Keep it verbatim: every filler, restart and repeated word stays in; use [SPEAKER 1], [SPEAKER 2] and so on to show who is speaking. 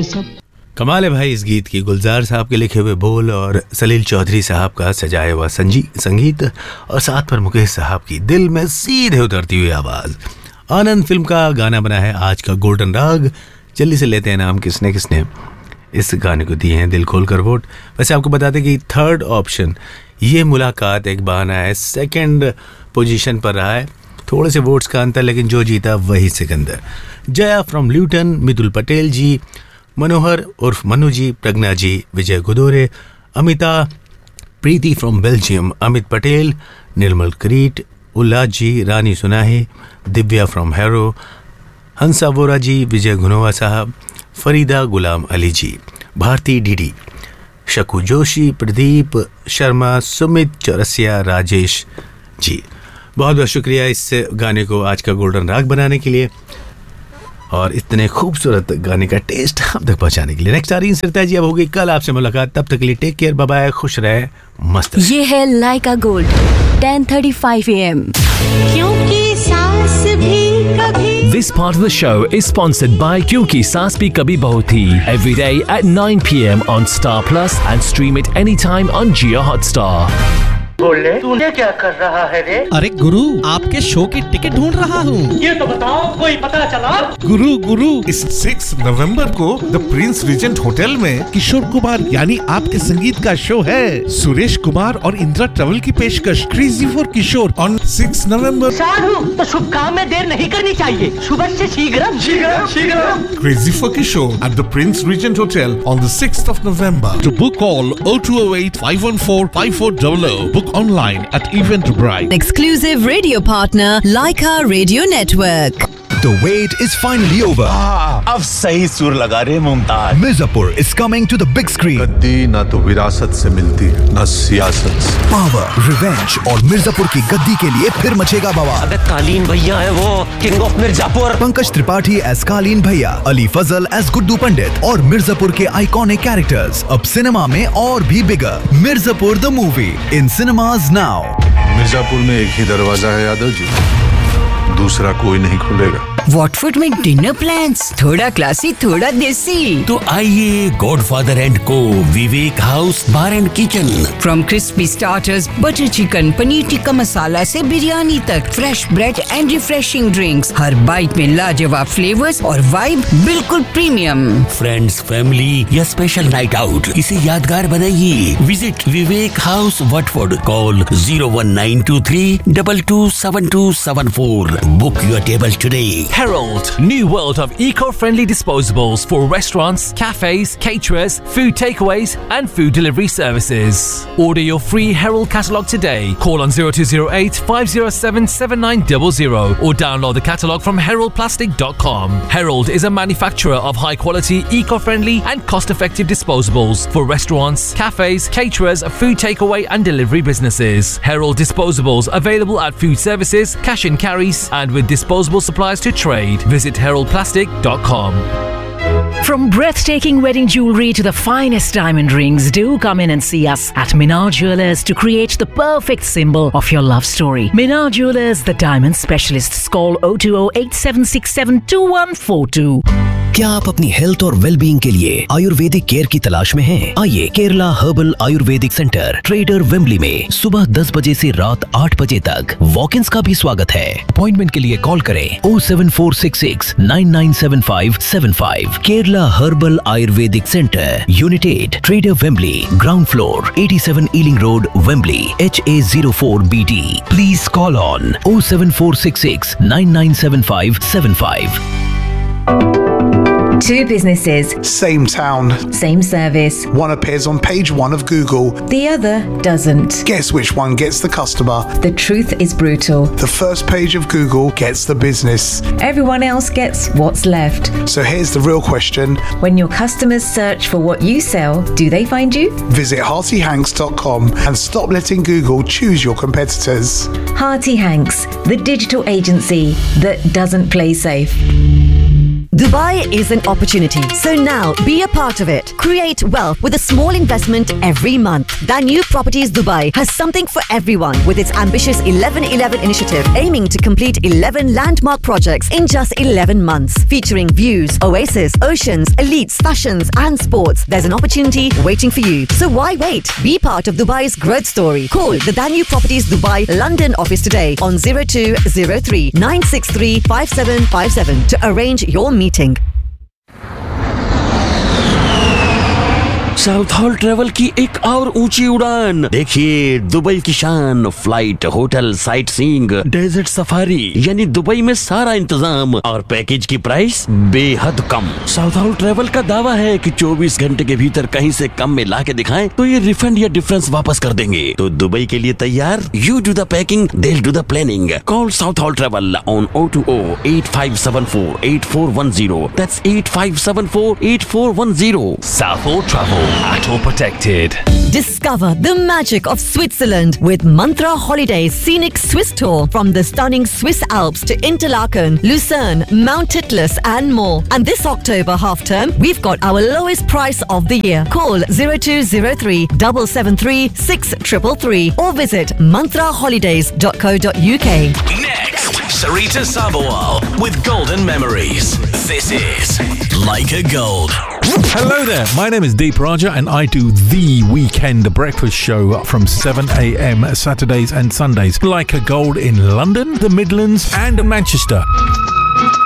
[SPEAKER 1] सब।
[SPEAKER 2] कमाल है भाई इस गीत की। गुलजार साहब के लिखे हुए बोल और सलील चौधरी साहब का सजाया हुआ संजी संगीत और साथ पर मुकेश साहब की दिल में सीधे उतरती हुई आवाज़। आनंद फिल्म का गाना बना है आज का गोल्डन राग। जल्दी से लेते हैं नाम किसने किसने इस गाने को दिए हैं दिल खोल कर वोट। वैसे आपको बता दें कि थर्ड ऑप्शन ये मुलाकात एक बहाना है सेकंड पोजीशन पर रहा है, थोड़े से वोट्स का अंतर, लेकिन जो जीता वही सिकंदर। जया फ्रॉम ल्यूटन, मितुल पटेल जी, मनोहर उर्फ मनु जी, प्रज्ञा जी, विजय गुदोरे, अमिता, प्रीति from Belgium, Amit Patel, Nirmal करीट, Ullas ji, Rani सुनाही, Divya from harrow, हंसा वोरा जी, विजय गुनोवा साहब, फरीदा गुलाम अली जी, भारती डीडी, शकु जोशी, प्रदीप शर्मा, सुमित चौरसिया, राजेश जी। बहुत बहुत शुक्रिया इस गाने को आज का गोल्डन राग बनाने के लिए और इतने खूबसूरत गाने का टेस्ट हम तक पहुंचाने के लिए। नेक्स्ट आ रही सरता जी अब होगी कल आपसे मुलाकात, तब तक के लिए टेक केयर, बाय बाय, खुश रहे, मस्त रहे।
[SPEAKER 3] ये है लाइका gold ten thirty five A M.
[SPEAKER 4] क्योंकि सांस भी कभी।
[SPEAKER 5] This part of the show is sponsored by Kyunki Saas Bhi Kabhi Bahu Thi every day at nine p m on Star Plus and stream it anytime on Jio Hotstar.
[SPEAKER 6] बोले तूने क्या कर रहा है रे?
[SPEAKER 7] अरे गुरु आपके शो की टिकट ढूंढ रहा हूँ।
[SPEAKER 6] ये तो बताओ कोई पता चला?
[SPEAKER 8] गुरु गुरु इस सिक्स नवंबर को द प्रिंस रीजेंट होटल में किशोर कुमार यानी आपके संगीत का शो है। सुरेश कुमार और इंदिरा ट्रेवल की पेशकश crazy for Kishore on six नवंबर।
[SPEAKER 6] साधु तो शुभ काम में देर नहीं करनी चाहिए, सुबह से शीघ्रम शीघ्रम शीघ्रम।
[SPEAKER 8] Crazy for Kishore at the Prince reagent hotel on the sixth of November. To book call oh two oh eight five one four five four zero zero. Book online at Eventbrite.
[SPEAKER 3] Exclusive radio partner Laika Radio Network.
[SPEAKER 9] The wait is finally over.
[SPEAKER 10] Ah, अब सही सुर लगा रे Mumtaz.
[SPEAKER 9] Mirzapur is coming to the big screen.
[SPEAKER 11] गद्दी ना तो विरासत से मिलती ना सियासत से।
[SPEAKER 9] Power, revenge और मिर्जापुर की गद्दी के लिए फिर मचेगा बवाल।
[SPEAKER 12] अबे कालीन भैया है वो, king of Mirzapur.
[SPEAKER 9] Pankaj Tripathi as कालीन भैया, अली फजल एज गुड्डू पंडित और मिर्जापुर के आइकॉनिक कैरेक्टर्स अब सिनेमा में और भी बिगर। Mirzapur the movie in cinemas now.
[SPEAKER 11] Mirzapur में एक ही दरवाजा है यादव जी, दूसरा कोई नहीं खुलेगा।
[SPEAKER 3] वॉटफोर्ड में डिनर प्लान्स, थोड़ा क्लासी थोड़ा देसी।
[SPEAKER 13] तो आइए गॉडफादर एंड को विवेक house bar and kitchen.
[SPEAKER 3] From crispy starters, butter chicken, paneer tikka masala से बिरयानी तक, fresh bread and refreshing drinks, her bite में लाजवाब फ्लेवर्स और वाइब बिल्कुल प्रीमियम।
[SPEAKER 13] फ्रेंड्स, फैमिली या स्पेशल नाइट आउट, इसे यादगार बनाइए। Visit Vivek house Watford, call zero one nine two three two two seven two seven four. Book your table today.
[SPEAKER 5] Herald, new world of eco-friendly disposables for restaurants, cafes, caterers, food takeaways and food delivery services. Order your free Herald catalogue today. Call on zero two zero eight five zero seven seven nine zero zero or download the catalogue from herald plastic dot com. Herald is a manufacturer of high-quality, eco-friendly and cost-effective disposables for restaurants, cafes, caterers, food takeaway and delivery businesses. Herald disposables available at food services, cash and carries and with disposable supplies to trade. Visit herald plastic dot com.
[SPEAKER 14] From breathtaking wedding jewelry to the finest diamond rings, do come in and see us at Minar Jewelers to create the perfect symbol of your love story. Minar Jewelers, the diamond specialists. Call oh two oh eight seven six seven two one four two.
[SPEAKER 15] क्या आप अपनी health और wellbeing के लिए Ayurvedic care की तलाश में हैं? आइए Kerala herbal Ayurvedic centre trader Wembley में सुबह दस बजे से रात आठ बजे तक वॉक-इन्स का भी स्वागत है। अपॉइंटमेंट के लिए कॉल करें oh seven four six six nine nine seven five seven five। Kerala herbal Ayurvedic centre, unit eight, trader Wembley, ground floor, eighty-seven ailing road, Wembley, H A zero four B D। Please call on oh seven four six six nine nine seven five seven five।
[SPEAKER 16] Two businesses.
[SPEAKER 17] Same town.
[SPEAKER 16] Same service.
[SPEAKER 17] One appears on page one of Google.
[SPEAKER 16] The other doesn't.
[SPEAKER 17] Guess which one gets the customer?
[SPEAKER 16] The truth is brutal.
[SPEAKER 17] The first page of Google gets the business.
[SPEAKER 16] Everyone else gets what's left.
[SPEAKER 17] So here's the real question.
[SPEAKER 16] When your customers search for what you sell, do they find you?
[SPEAKER 17] Visit hearty hanks dot com and stop letting Google choose your competitors.
[SPEAKER 16] Hearty Hanks, the digital agency that doesn't play safe.
[SPEAKER 1] Dubai is an opportunity, so now be a part of it. Create wealth with a small investment every month. Danube Properties Dubai has something for everyone with its ambitious eleven eleven initiative, aiming to complete eleven landmark projects in just eleven months, featuring views, oasis, oceans, elites, fashions, and sports. There's an opportunity waiting for you. So why wait? Be part of Dubai's growth story. Call the Danube Properties Dubai London office today on zero two zero three nine six three five seven five seven to arrange your meeting.
[SPEAKER 13] South hall travel की एक और ऊंची उड़ान। देखिए Dubai की शान, flight, hotel, sight seeing, desert safari, यानी Dubai में सारा इंतजाम और पैकेज की प्राइस बेहद कम। साउथ हॉल ट्रेवल का दावा है कि चौबीस घंटे के भीतर कहीं से कम में ला के दिखाएं तो ये रिफंड या डिफरेंस वापस कर देंगे। तो दुबई के लिए तैयार? You do the packing, they will do the planning. Call south hall travel on O two O eight five seven four eight four one zero. That's eight five seven four eight four one zero.
[SPEAKER 5] South Hall Travel. At all protected.
[SPEAKER 1] Discover the magic of Switzerland with Mantra Holidays Scenic Swiss Tour from the stunning Swiss Alps to Interlaken, Lucerne, Mount Titlis and more. And this October half term, we've got our lowest price of the year. Call zero two zero three seven seven three six three three or visit mantra holidays dot co dot u k.
[SPEAKER 18] Next, Sarita Sabawal with Golden Memories. This is Leica Gold.
[SPEAKER 19] Hello there, my name is Deep Raja and I do The Weekend Breakfast Show from seven a.m. Saturdays and Sundays. Leica Gold in London, the Midlands and Manchester.